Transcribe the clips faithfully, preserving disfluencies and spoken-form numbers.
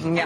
Yeah.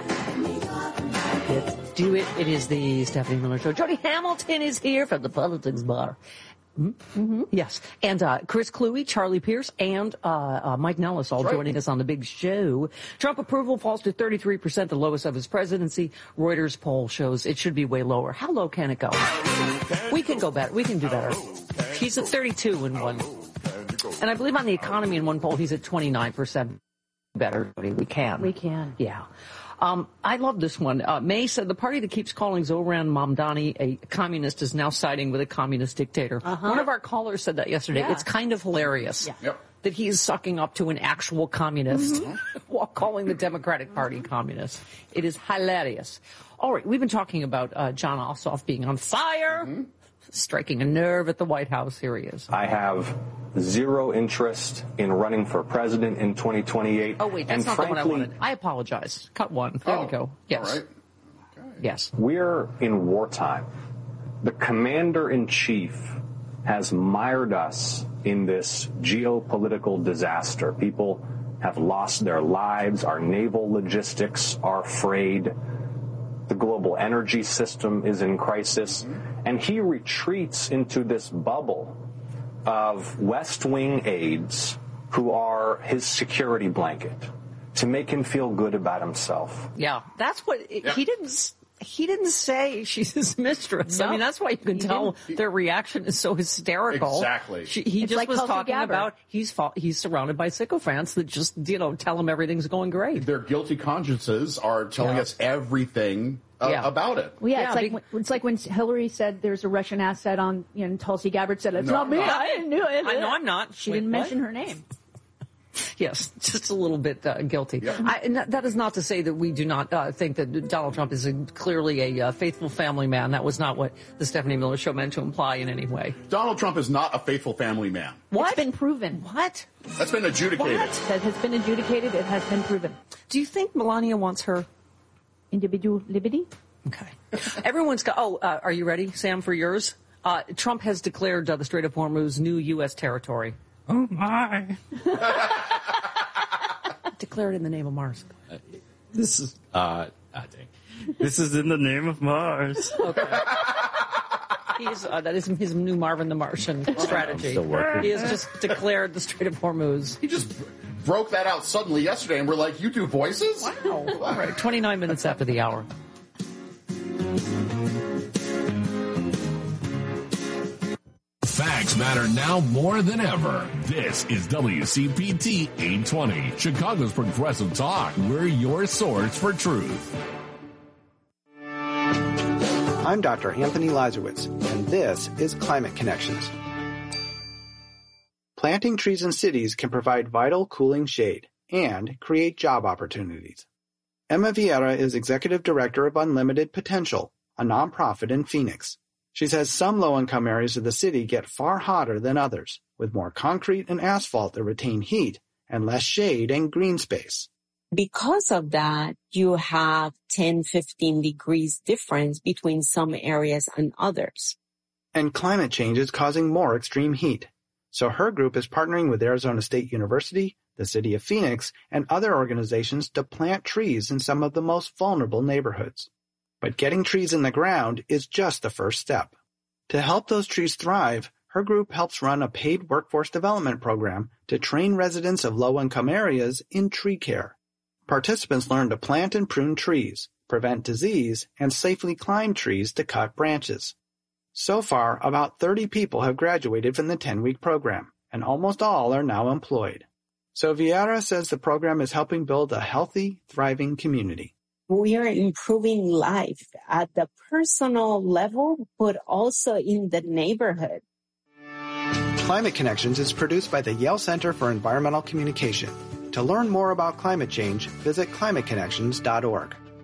Let's do it. It is the Stephanie Miller Show. Jody Hamilton is here from the Politics Bar. Mm-hmm. Yes. And uh, Chris Cluey, Charlie Pierce, and uh, uh, Mike Nellis all That's joining right. us on the big show. Trump approval falls to thirty-three percent, the lowest of his presidency. Reuters poll shows it should be way lower. How low can it go? We can go better. We can do better. He's at thirty-two in one. And I believe on the economy in one poll, he's at twenty-nine percent better. We can. We can. Yeah. Um, I love this one. Uh, May said the party that keeps calling Zoran Mamdani a communist is now siding with a communist dictator. Uh-huh. One of our callers said that yesterday. Yeah. It's kind of hilarious. Yeah. Yep. That he is sucking up to an actual communist mm-hmm. while calling the Democratic Party communist. It is hilarious. All right, we've been talking about uh, Jon Ossoff being on fire, mm-hmm. striking a nerve at the White House. Here he is. I have zero interest in running for president in twenty twenty-eight. Oh, wait, that's and not frankly, the one I wanted. I apologize. Cut one. There oh, we go. Yes. All right. Okay. Yes. We're in wartime. The commander-in-chief has mired us in this geopolitical disaster. People have lost their lives. Our naval logistics are frayed. The global energy system is in crisis. And he retreats into this bubble of West Wing aides who are his security blanket to make him feel good about himself. Yeah, that's what yeah. he didn't. He didn't say she's his mistress. No. I mean, that's why you can he tell didn't. their reaction is so hysterical. Exactly. She, he it's just like was Tulsi talking Gabbard. about he's he's surrounded by sycophants that just, you know, tell him everything's going great. Their guilty consciences are telling yeah. us everything uh, yeah. about it. Well, yeah, yeah, it's like when, it's like when Hillary said there's a Russian asset on, you know, and Tulsi Gabbard said it's no, not me. not. I didn't do it. I know I'm not. She Wait, didn't what? mention her name. Yes, just a little bit uh, guilty. Yep. I, and that, that is not to say that we do not uh, think that Donald Trump is a, clearly a uh, faithful family man. That was not what the Stephanie Miller Show meant to imply in any way. Donald Trump is not a faithful family man. What? It's been proven. What? That's been adjudicated. What? That has been adjudicated. It has been proven. Do you think Melania wants her individual liberty? Okay. Everyone's got. Oh, uh, are you ready, Sam, for yours? Uh, Trump has declared uh, the Strait of Hormuz new U S territory. Oh my! Declare it in the name of Mars. Uh, this is uh, ah, dang. This is in the name of Mars. Okay. He's, uh, that is his new Marvin the Martian strategy. still working. He has just declared the Strait of Hormuz. He just broke that out suddenly yesterday, and we're like, "You do voices?" Wow! All right, twenty-nine minutes after the hour. Facts matter now more than ever. This is W C P T eight twenty, Chicago's Progressive Talk. We're your source for truth. I'm Doctor Anthony Lazarowitz, and this is Climate Connections. Planting trees in cities can provide vital cooling shade and create job opportunities. Emma Vieira is Executive Director of Unlimited Potential, a nonprofit in Phoenix. She says some low-income areas of the city get far hotter than others, with more concrete and asphalt that retain heat and less shade and green space. Because of that, you have ten, fifteen degrees difference between some areas and others. And climate change is causing more extreme heat. So her group is partnering with Arizona State University, the city of Phoenix, and other organizations to plant trees in some of the most vulnerable neighborhoods. But getting trees in the ground is just the first step. To help those trees thrive, her group helps run a paid workforce development program to train residents of low-income areas in tree care. Participants learn to plant and prune trees, prevent disease, and safely climb trees to cut branches. So far, about thirty people have graduated from the ten-week program, and almost all are now employed. So Vieira says the program is helping build a healthy, thriving community. We are improving life at the personal level, but also in the neighborhood. Climate Connections is produced by the Yale Center for Environmental Communication. To learn more about climate change, visit climate connections dot org.